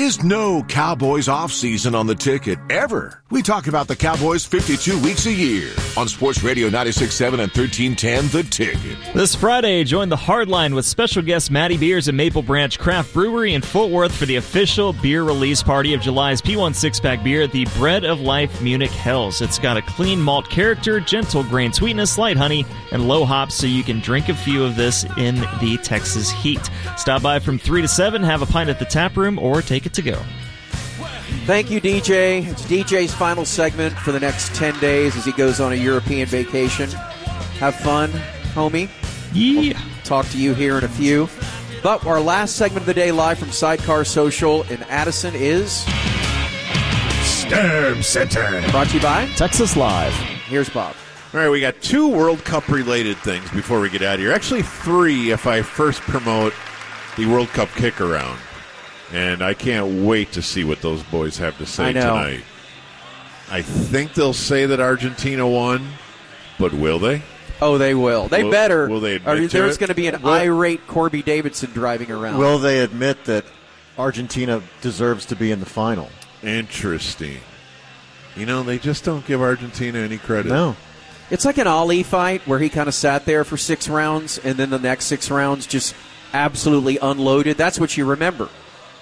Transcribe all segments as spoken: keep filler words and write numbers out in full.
is no Cowboys offseason on the ticket, ever. We talk about the Cowboys fifty-two weeks a year on Sports Radio ninety-six point seven and thirteen ten The Ticket. This Friday, join the Hardline with special guest Matty Beers and Maple Branch Craft Brewery in Fort Worth for the official beer release party of July's P one six-pack beer, the Bread of Life Munich Hells. It's got a clean malt character, gentle grain sweetness, light honey, and low hops, so you can drink a few of this in the Texas heat. Stop by from three to seven, have a pint at the tap room, or take it to go. Thank you, D J. It's D J's final segment for the next ten days as he goes on a European vacation. Have fun, homie. Yeah. We'll talk to you here in a few. But our last segment of the day, live from Sidecar Social in Addison, is Sturm Center. Brought to you by Texas Live. Here's Bob. All right, we got two World Cup-related things before we get out of here. Actually, three if I first promote the World Cup kick-around. And I can't wait to see what those boys have to say I know. tonight. I think they'll say that Argentina won, but will they? Oh, they will. They Will- better. will they admit or to there's it? going to be an Will- irate Corby Davidson driving around. Will they admit that Argentina deserves to be in the final? Interesting. You know, they just don't give Argentina any credit. No. It's like an Ali fight where he kind of sat there for six rounds, and then the next six rounds just absolutely unloaded. That's what you remember.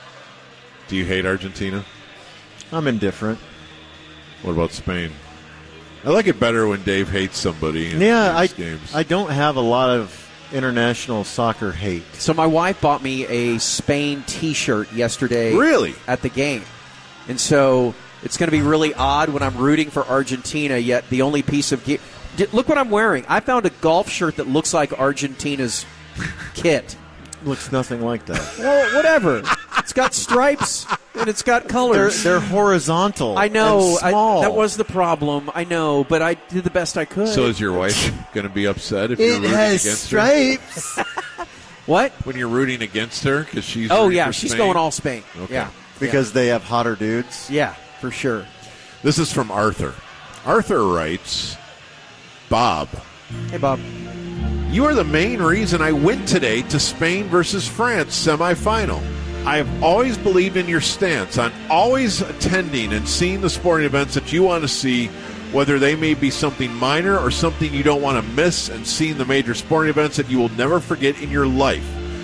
Do you hate Argentina? I'm indifferent. What about Spain? I like it better when Dave hates somebody in Yeah, I, these games. I don't have a lot of international soccer hate. So my wife bought me a Spain T-shirt yesterday. Really? At the game. And so it's going to be really odd when I'm rooting for Argentina, yet the only piece of gear... Look what I'm wearing. I found a golf shirt that looks like Argentina's kit. Looks nothing like that. Well, whatever. It's got stripes and it's got They're, colors. they're horizontal. I know. and small. I, that was the problem. I know, but I did the best I could. So is your wife going to be upset if you're It rooting has against stripes. her? What? When you're rooting against her because she's Oh, rooting yeah. for She's Spain? going all Spain. Okay. Yeah. Because they have hotter dudes. Yeah, for sure. This is from Arthur. Arthur writes, Bob, Hey, Bob. you are the main reason I went today to Spain versus France semifinal. I have always believed in your stance on always attending and seeing the sporting events that you want to see, whether they may be something minor or something you don't want to miss, and seeing the major sporting events that you will never forget in your life.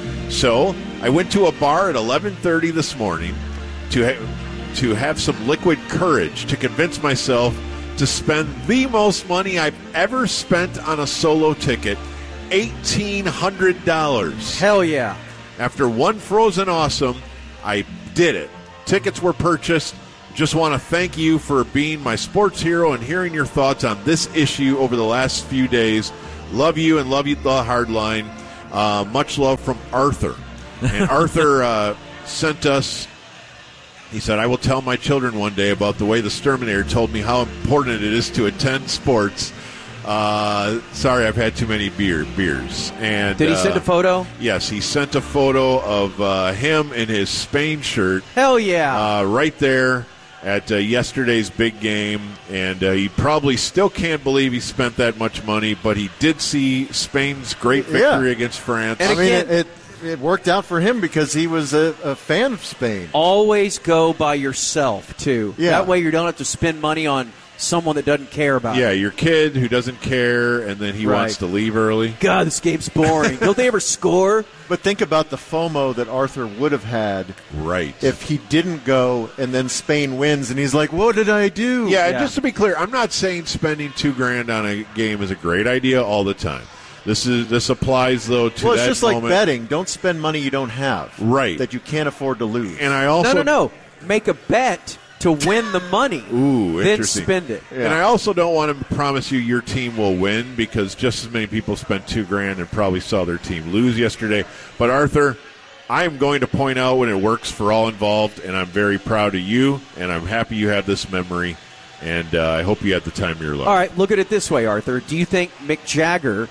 So I went to a bar at eleven thirty this morning to ha- to have some liquid courage to convince myself to spend the most money I've ever spent on a solo ticket, eighteen hundred dollars. Hell yeah. After one Frozen Awesome, I did it. Tickets were purchased. Just want to thank you for being my sports hero and hearing your thoughts on this issue over the last few days. Love you and love you, the Hardline. Uh, much love from Arthur. And Arthur uh, sent us, he said, I will tell my children one day about the way the Sturminator told me how important it is to attend sports. Uh, sorry, I've had too many beer beers. And Did he uh, send a photo? Yes, he sent a photo of uh, him in his Spain shirt Hell yeah. uh, right there at uh, yesterday's big game. And uh, he probably still can't believe he spent that much money, but he did see Spain's great victory Yeah. against France. And I mean, again- it, it, it worked out for him because he was a, a fan of Spain. Always go by yourself, too. Yeah. That way you don't have to spend money on someone that doesn't care about yeah, it. your kid who doesn't care, and then he Right. wants to leave early. God, this game's boring. Don't they ever score? But think about the FOMO that Arthur would have had Right. if he didn't go and then Spain wins and he's like, what did I do? Yeah, Yeah. just to be clear, I'm not saying spending two grand on a game is a great idea all the time. This is this applies though to Well, it's that just like moment. betting. Don't spend money you don't have. Right. That you can't afford to lose. And I also No, no, no. Make a bet to win the money. Ooh, then interesting. spend it. And I also don't want to promise you your team will win because just as many people spent two grand and probably saw their team lose yesterday. But Arthur, I am going to point out when it works for all involved, and I'm very proud of you, and I'm happy you have this memory, and uh, I hope you had the time of your life. All right, look at it this way, Arthur. Do you think Mick Jagger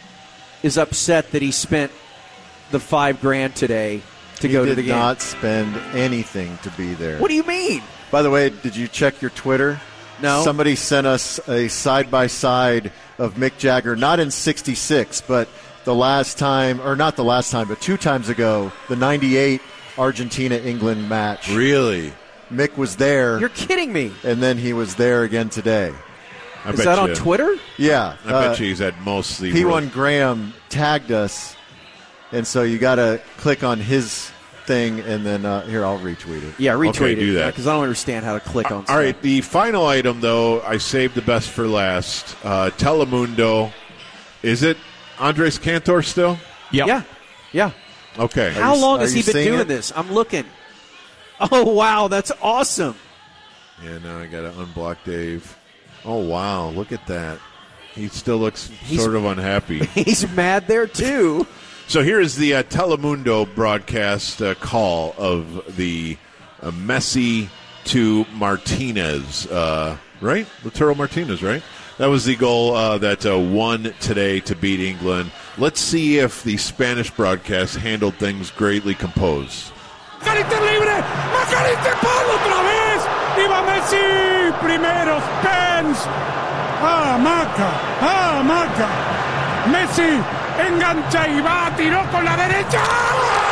is upset that he spent the five grand today to he go did to the game? not spend anything to be there. What do you mean? By the way, did you check your Twitter? No. Somebody sent us a side-by-side of Mick Jagger, not in sixty-six, but the last time, or not the last time, but two times ago, the ninety-eight Argentina-England match. Really? Mick was there. You're kidding me. And then he was there again today. I Is bet that you, on Twitter? Yeah. I uh, bet you he's at mostly. P one Graham tagged us, and so you got to click on his thing, and then uh, here, I'll retweet it. Yeah, retweet Okay, it. do that. Because I don't understand how to click on All stuff. right, the final item, though, I saved the best for last. Uh, Telemundo. Is it Andres Cantor still? Yep. Yeah. Yeah. Okay. How you- long are has he you been seeing doing it? this? I'm looking. Oh, wow. That's awesome. Yeah, now I got to unblock Dave. Oh, wow. Look at that. He still looks He's- sort of unhappy. He's mad there, too. So here is the uh, Telemundo broadcast uh, call of the uh, Messi to Martinez, uh, right? Lautaro Martinez, right? That was the goal uh, that uh, won today to beat England. Let's see if the Spanish broadcast handled things greatly composed. McAllister libre, McAllister Pablo otra vez, y va Messi, primero Spence, ah Maca, ah Maca, Messi engancha y va, tiró con la derecha.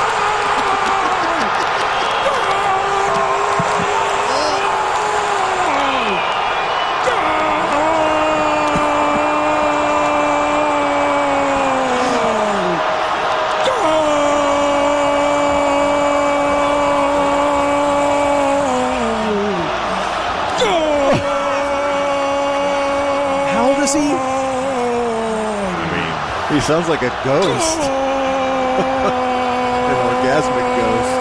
How old is he? I He sounds like a ghost. An orgasmic ghost.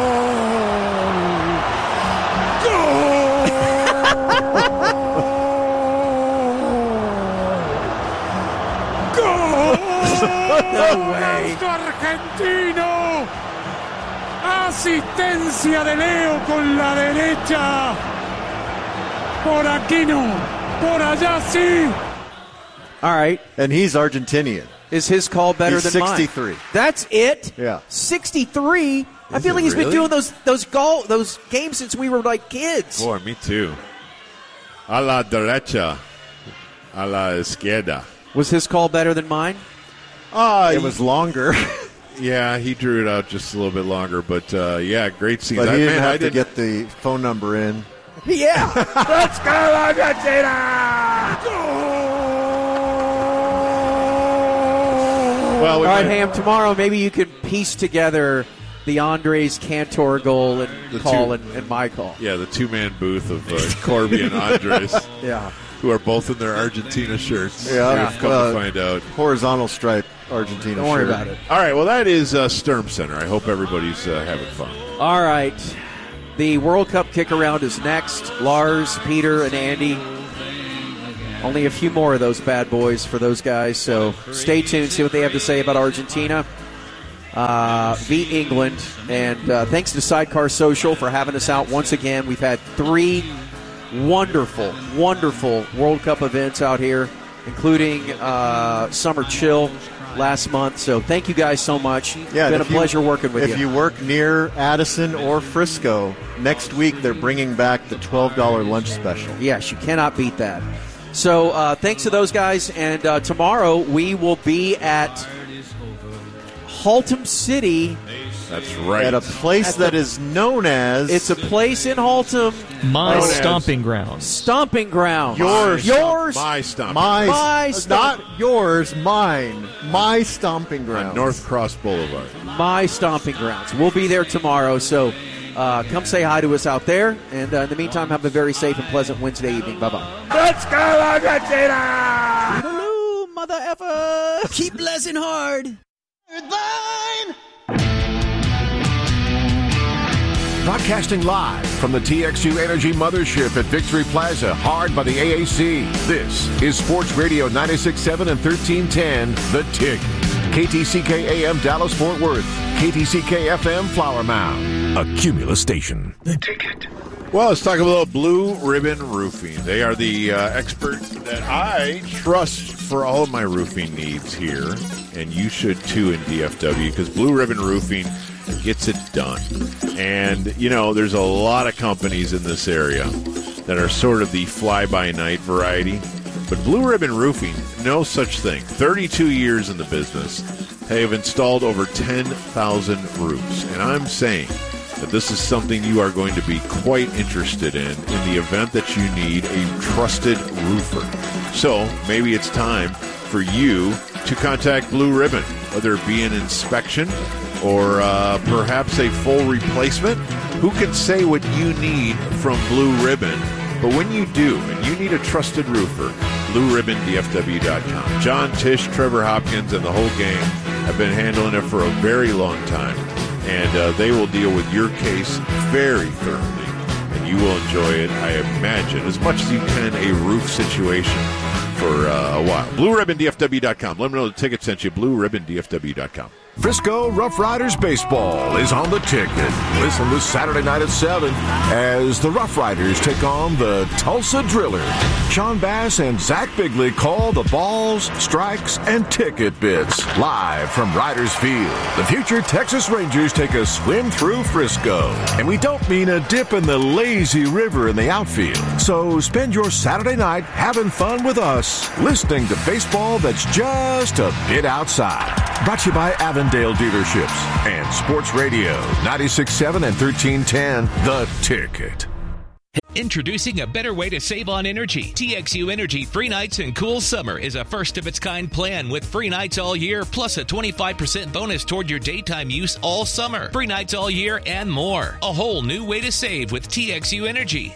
No way. Argentino. Asistencia de Leo con la derecha. Por aquí no. Por allá sí. All right. And he's Argentinian. Is his call better He's than mine? sixty-three. That's it? Yeah. sixty-three? I Is feel it like he's been really? doing those those goal those games since we were like kids. Boy, me too. A la derecha. A la izquierda. Was his call better than mine? Uh, It was longer, yeah, he drew it out just a little bit longer, but uh, yeah, great scenes. but he I, didn't man, have I to didn't, get the phone number in. Yeah. Let's go Argentina. Well, we All right, might- Ham, tomorrow maybe you can piece together the Andres Cantor goal and The call two- and, and my call. yeah, the two-man booth of uh, Corby and Andres, Yeah. who are both in their Argentina shirts. Yeah, We've come well, to find out. Horizontal stripe Argentina Don't worry shirt. about it. All right, well, that is uh, Sturm Center. I hope everybody's uh, having fun. All right. The World Cup kick around is next. Lars, Peter, and Andy. Only a few more of those bad boys for those guys, so stay tuned, see what they have to say about Argentina. Uh, beat England, and uh, thanks to Sidecar Social for having us out once again. We've had three wonderful, wonderful World Cup events out here, including uh, Summer Chill last month. So thank you guys so much. Yeah, it's and been a if you- pleasure working with if you. you work near Addison or Frisco, next week they're bringing back the twelve dollars lunch special. Yes, you cannot beat that. So uh, thanks to those guys, and uh, tomorrow we will be at Haltom City. That's right. At a place At the- that is known as It's a place in Haltom, My Known as- stomping grounds. stomping ground. Yours. yours, My stomp. my, My not stomp- yours, mine, my stomping ground. on North Cross Boulevard. my stomping grounds. We'll be there tomorrow, so uh, come say hi to us out there. And uh, in the meantime, have a very safe and pleasant Wednesday evening. Bye bye. Let's go Argentina. Hello, mother effer. Keep blessing hard. Broadcasting live from the T X U Energy Mothership at Victory Plaza, hard by the A A C. This is Sports Radio ninety-six point seven and thirteen ten, The Tick. K T C K A M Dallas Fort Worth. K T C K F M Flower Mound. A Cumulus station. The Ticket. Well, let's talk about Blue Ribbon Roofing. They are the uh, expert that I trust for all of my roofing needs here, and you should too in D F W, because Blue Ribbon Roofing gets it done. And, you know, there's a lot of companies in this area that are sort of the fly-by-night variety, but Blue Ribbon Roofing, no such thing. thirty-two years in the business. They have installed over ten thousand roofs, and I'm saying that this is something you are going to be quite interested in in the event that you need a trusted roofer. So maybe it's time for you to contact Blue Ribbon, whether it be an inspection or uh, perhaps a full replacement. Who can say what you need from Blue Ribbon? But when you do, and you need a trusted roofer, blue ribbon d f w dot com. John Tish, Trevor Hopkins, and the whole gang have been handling it for a very long time, and uh, they will deal with your case very thoroughly, and you will enjoy it, I imagine, as much as you can, a roof situation for uh, a while. blue ribbon d f w dot com. Let them know the ticket sent you, blue ribbon d f w dot com. Frisco Rough Riders baseball is on the ticket. Listen this Saturday night at seven as the Rough Riders take on the Tulsa Drillers. Sean Bass and Zach Bigley call the balls, strikes, and ticket bits live from Riders Field. The future Texas Rangers take a swim through Frisco. And we don't mean a dip in the lazy river in the outfield. So spend your Saturday night having fun with us, listening to baseball that's just a bit outside. Brought to you by Avondale Dealerships and Sports Radio ninety-six point seven and thirteen ten, The Ticket. Introducing a better way to save on energy. T X U Energy Free Nights and Cool Summer is a first-of-its-kind plan with free nights all year, plus a twenty-five percent bonus toward your daytime use all summer. Free nights all year and more. A whole new way to save with T X U Energy.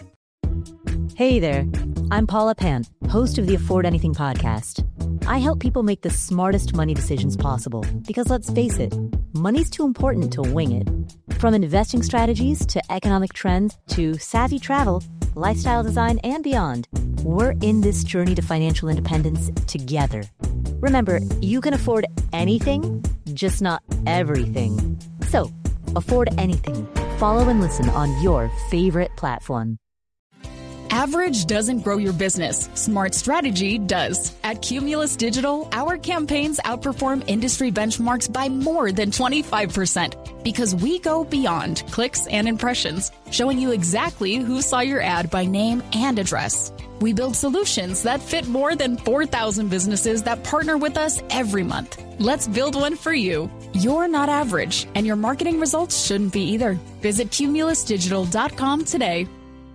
Hey there, I'm Paula Pant, host of the Afford Anything podcast. I help people make the smartest money decisions possible because, let's face it, money's too important to wing it. From investing strategies to economic trends to savvy travel, lifestyle design, and beyond, we're in this journey to financial independence together. Remember, you can afford anything, just not everything. So, afford anything. Follow and listen on your favorite platform. Average doesn't grow your business. Smart strategy does. At Cumulus Digital, our campaigns outperform industry benchmarks by more than twenty-five percent because we go beyond clicks and impressions, showing you exactly who saw your ad by name and address. We build solutions that fit more than four thousand businesses that partner with us every month. Let's build one for you. You're not average, and your marketing results shouldn't be either. Visit cumulus digital dot com today.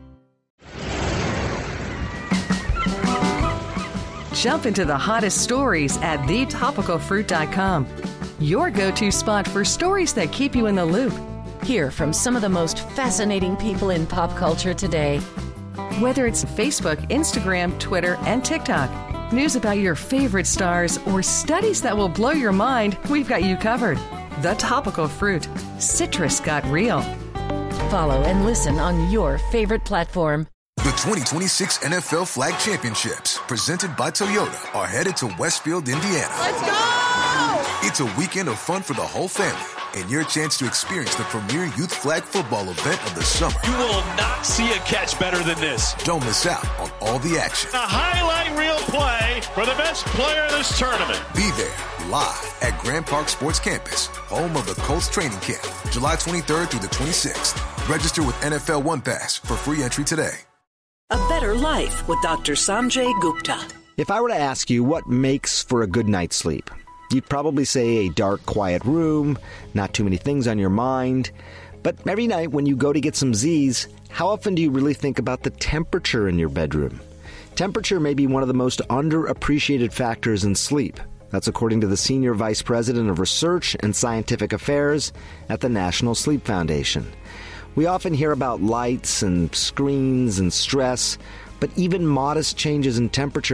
Jump into the hottest stories at the topical fruit dot com. Your go-to spot for stories that keep you in the loop. Hear from some of the most fascinating people in pop culture today. Whether it's Facebook, Instagram, Twitter, and TikTok, news about your favorite stars, or studies that will blow your mind, we've got you covered. The Topical Fruit. Citrus got real. Follow and listen on your favorite platform. The twenty twenty-six N F L Flag Championships, presented by Toyota, are headed to Westfield, Indiana. Let's go! It's a weekend of fun for the whole family and your chance to experience the premier youth flag football event of the summer. You will not see a catch better than this. Don't miss out on all the action. A highlight reel play for the best player in this tournament. Be there live at Grand Park Sports Campus, home of the Colts training camp, July twenty-third through the twenty-sixth. Register with N F L One Pass for free entry today. A better life with Doctor Sanjay Gupta. If I were to ask you what makes for a good night's sleep, you'd probably say a dark, quiet room, not too many things on your mind. But every night when you go to get some Z's, how often do you really think about the temperature in your bedroom? Temperature may be one of the most underappreciated factors in sleep. That's according to the Senior Vice President of Research and Scientific Affairs at the National Sleep Foundation. We often hear about lights and screens and stress, but even modest changes in temperature